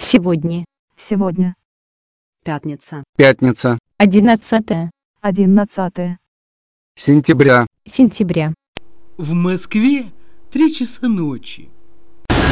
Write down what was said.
Сегодня. Сегодня. Пятница. Пятница. 11 Сентября. сентября. В Москве 3 часа ночи.